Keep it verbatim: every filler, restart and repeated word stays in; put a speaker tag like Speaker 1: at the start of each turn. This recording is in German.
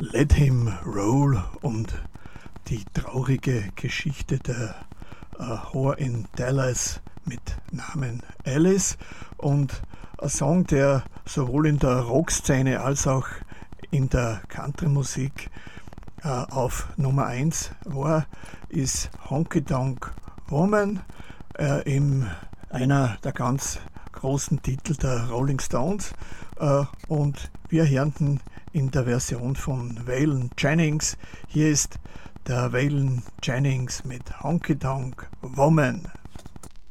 Speaker 1: Let Him Roll und die traurige Geschichte der äh, Whore in Dallas mit Namen Alice und ein Song, der sowohl in der Rockszene als auch in der Country-Musik äh, auf Nummer eins war, ist Honky Tonk Woman, äh, in einer der ganz großen Titel der Rolling Stones, äh, und wir hören in der Version von Waylon Jennings. Hier ist der Waylon Jennings mit Honky Tonk Woman.